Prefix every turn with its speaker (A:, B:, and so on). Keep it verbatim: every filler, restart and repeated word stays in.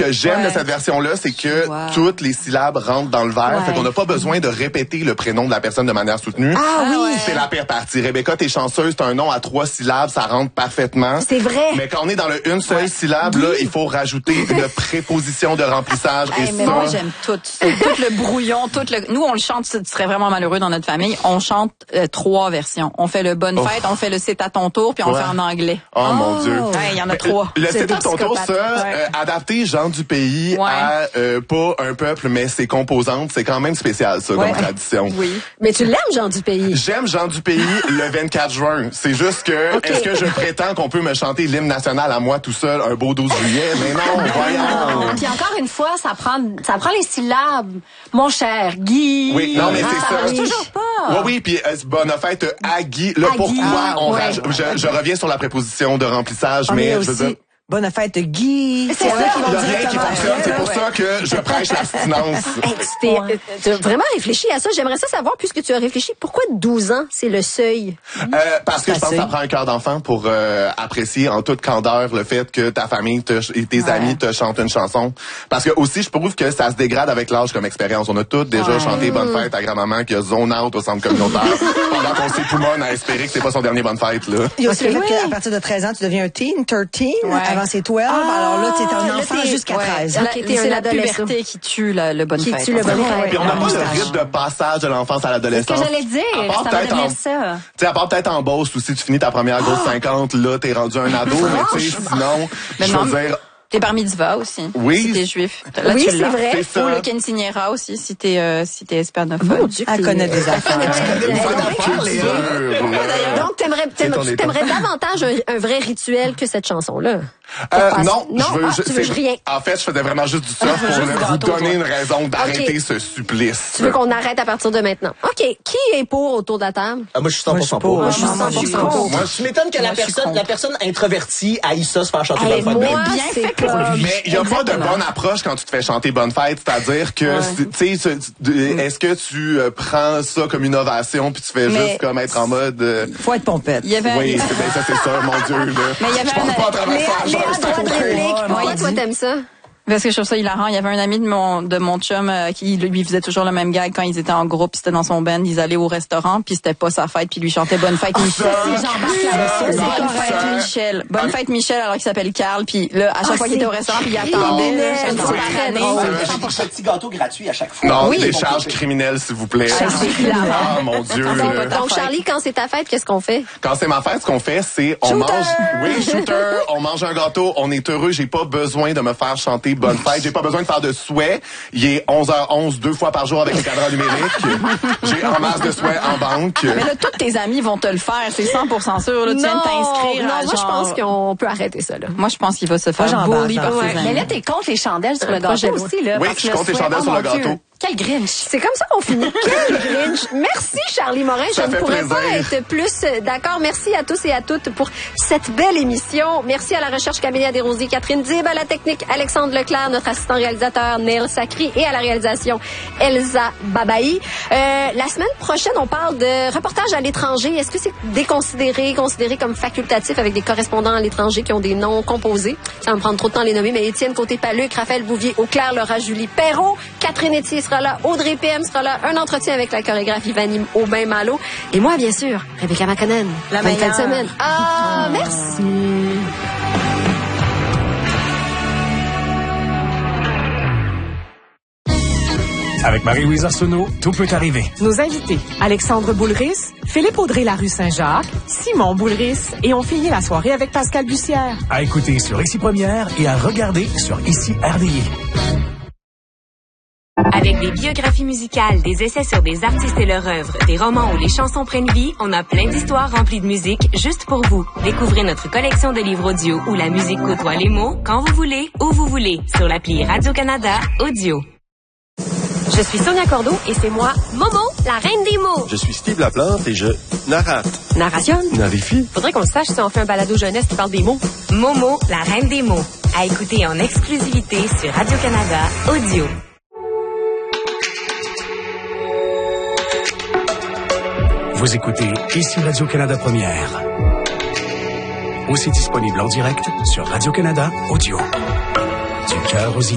A: que j'aime
B: ouais.
A: de cette version-là, c'est que
B: wow.
A: toutes les syllabes rentrent dans le verre.
B: Ouais.
A: Fait qu'on n'a pas besoin de répéter le prénom de la personne de manière soutenue.
C: Ah oui!
A: C'est la pire partie. Rebecca, t'es chanceuse, t'as un nom à trois syllabes, ça rentre parfaitement.
C: C'est vrai.
A: Mais quand on est dans le une seule
B: ouais.
A: syllabe, là, il faut rajouter une préposition de remplissage.
B: Hey,
A: et
B: mais
A: ça...
B: moi, j'aime tout. C'est tout le brouillon, tout le... Nous, on le chante, tu serais vraiment malheureux dans notre famille. On chante euh, trois versions. On fait le Bonne
A: oh.
B: fête, on fait le C'est à ton tour, puis on
A: ouais.
B: fait en anglais.
A: Oh, oh mon Dieu.
B: Il y en a trois.
A: Le C'est à ton tour, ça,
B: ouais.
A: euh, adapter Jean du pays
B: ouais.
A: à euh, pas un peuple, mais ses composantes, c'est quand même spécial, ça,
B: ouais.
A: comme tradition.
B: Oui.
C: Mais tu l'aimes, Jean du pays?
A: J'aime Jean du pays le vingt-quatre juin. C'est juste que, okay. est-ce que je prétends qu'on peut me chanter l'hymne national à moi tout seul un beau douze juillet? Mais non, voyons.
D: Puis encore une fois, ça prend, ça prend les syllabes. Mon cher Guy.
A: Oui, non, mais c'est ça.
D: Ça toujours pas.
A: Oui, oui, puis euh, bonne fête à Guy. Là,
D: à
A: pourquoi
D: Guy.
A: on
D: ouais.
A: raj... je, je reviens sur la préposition de remplissage, oh, mais, mais je veux dire...
C: Bonne fête, Guy.
D: C'est ça.
A: Il n'y a rien qui fonctionne. C'est pour ça que je prêche l'abstinence.
C: Hey, tu as vraiment réfléchi à ça. J'aimerais ça savoir, puisque tu as réfléchi, pourquoi douze ans, c'est le seuil?
A: Euh, parce que je pense que ça prend un cœur d'enfant pour euh, apprécier en toute candeur le fait que ta famille te, et tes ouais. amis te chantent une chanson. Parce que aussi, je trouve que ça se dégrade avec l'âge comme expérience. On a tous déjà ouais. chanté Bonne fête à grand-maman qui a zone out au centre communautaire pendant qu'on s'époumonne à espérer que c'est pas son dernier Bonne fête. Là.
E: Il y a aussi okay, le fait oui. qu'à partir de treize ans, tu deviens un teen, treize. Ouais. Avant, c'est douze. Ah, alors là, tu es un enfant jusqu'à ouais. treize.
B: Okay, c'est la puberté qui tue la, le bonne
C: qui
B: fête.
C: Tue le bonne fête.
A: Puis on n'a pas le rythme de passage de l'enfance à l'adolescence.
D: C'est ce que j'allais dire.
A: À part peut-être en,
D: ça.
A: Tu sais, à part peut-être en Beauce aussi, tu finis ta première grosse oh. cinquante, là, t'es rendu un ado, mais tu sais, sinon, je veux dire...
B: T'es bar mitzvah aussi.
A: Oui.
B: Si t'es juif. Là,
C: oui,
B: tu
C: c'est vrai.
B: C'est ça. Ou le quinceañera aussi, si t'es, euh, si t'es hispanophone.
E: Oh, elle connaît des affaires.
C: Donc, t'aimerais, t'aimerais, t'aimerais davantage un, un vrai rituel que cette chanson-là.
A: Euh, non,
C: non,
A: je veux,
C: ah,
A: je,
C: tu veux rien.
A: En fait, je faisais vraiment juste du surf pour
B: juste
A: vous
B: gâteau,
A: donner
B: toi.
A: une raison d'arrêter okay. ce supplice.
C: Tu veux qu'on arrête à partir de maintenant? OK. Qui est pour autour de la table?
F: Ah, moi, je suis cent pour cent pour.
C: Moi, je suis cent pour cent pour.
F: Moi, je m'étonne que la personne, la personne introvertie aille ça se faire chanter Bonne fête.
C: Moi,
B: bien fait pour lui.
A: Mais il n'y a pas de bonne approche quand tu te fais chanter Bonne fête. C'est-à-dire que, tu sais, est-ce que tu prends ça comme une ovation puis tu fais juste comme être en mode...
E: Faut être pompette.
A: Oui, ça, c'est ça, mon Dieu.
B: Mais il y avait
A: un... pas à travers ça,
C: pourquoi toi t'aimes ça?
B: Parce que je trouve ça hilarant. Il y avait un ami de mon de mon chum euh, qui lui faisait toujours le même gag quand ils étaient en groupe, c'était dans son band, ils allaient au restaurant, puis c'était pas sa fête, puis lui chantait Bonne fête Michel. Bonne fête Michel. Bonne fête Michel alors qu'il s'appelle Carl, puis là à chaque fois qu'il était au restaurant, puis il attendait
F: un petit gâteau gratuit à chaque fois.
A: Non, des charges criminelles s'il vous plaît. Ah mon Dieu.
C: Donc Charlie, quand c'est ta fête, qu'est-ce qu'on fait?
A: Quand c'est ma fête, ce qu'on fait, c'est on mange oui, shooter, on mange un gâteau, on est heureux, j'ai pas besoin de me faire chanter Bonne fête. J'ai pas besoin de faire de souhaits. Il est onze heures onze deux fois par jour avec le cadran numérique. J'ai en masse de souhaits en banque.
B: Mais là, tous tes amis vont te le faire. C'est cent pour cent sûr. Là, tu viens de t'inscrire.
C: Non,
B: à
C: moi,
B: genre...
C: je pense qu'on peut arrêter ça, là.
B: Moi, je pense qu'il va se faire bully par ses amis.
D: Mais là, t'es contre les chandelles sur le gâteau aussi, là.
A: Oui, je suis contre les chandelles sur le gâteau.
D: Quel Grinch!
C: C'est comme ça qu'on finit. Quel Grinch! Merci, Charlie Morin.
A: Ça
C: Je ne pourrais
A: plaisir.
C: pas être plus d'accord. Merci à tous et à toutes pour cette belle émission. Merci à la recherche Camélia Desrosiers, Catherine Dib, à la technique Alexandre Leclerc, notre assistant réalisateur Neil Sacri et à la réalisation Elsa Babaï. Euh, la semaine prochaine, on parle de reportage à l'étranger. Est-ce que c'est déconsidéré, considéré comme facultatif avec des correspondants à l'étranger qui ont des noms composés? Ça va me prendre trop de temps à les nommer, mais Étienne Côté-Paluc, Raphaël Bouvier, Auclair, Laura Julie Perrault, Catherine Etier sera là, Audrey P M sera là, un entretien avec la chorégraphe Ivani Aubin-Malo et moi, bien sûr, Rebecca Makonnen.
B: La
C: Bonne fin
B: meilleure.
C: de semaine. Ah, oh. Merci.
G: Avec Marie-Louise Arsenault, tout peut arriver.
H: Nos invités, Alexandre Boulris, Philippe Audrey-Larue Saint-Jacques, Simon Boulris et on finit la soirée avec Pascal Bussière.
G: À écouter sur Ici Première et à regarder sur Ici R D I.
I: Avec des biographies musicales, des essais sur des artistes et leur œuvre, des romans où les chansons prennent vie, on a plein d'histoires remplies de musique juste pour vous. Découvrez notre collection de livres audio où la musique côtoie les mots quand vous voulez, où vous voulez, sur l'appli Radio-Canada Audio.
D: Je suis Sonia Cordeau et c'est moi, Momo, la reine des mots.
J: Je suis Steve Laplante et je narrate.
D: Narration.
J: Narifie.
D: Faudrait qu'on le sache si on fait un balado jeunesse qui parle des mots.
I: Momo, la reine des mots. À écouter en exclusivité sur Radio-Canada Audio.
G: Vous écoutez Ici Radio-Canada Première. Aussi disponible en direct sur Radio-Canada Audio. Du cœur aux idées.